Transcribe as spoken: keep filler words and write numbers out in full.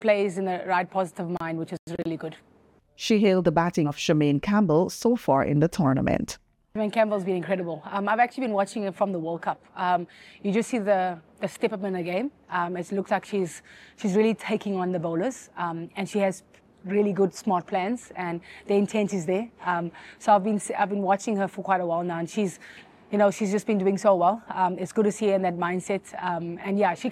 plays in the right positive mind, which is really good. She hailed the batting of Charmaine Campbell so far in the tournament. Charmaine Campbell's been incredible. Um, I've actually been watching her from the World Cup. Um, you just see the, the step up in her game. Um, it looks like she's she's really taking on the bowlers, um, and she has really good, smart plans, and the intent is there. Um, so I've been I've been watching her for quite a while now, and she's, you know, she's just been doing so well. Um, it's good to see her in that mindset, um, and yeah, she